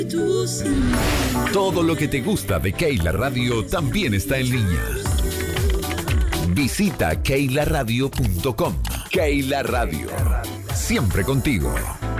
Todo lo que te gusta de Keila Radio también está en línea. Visita keilaradio.com. Keila Radio. Siempre contigo.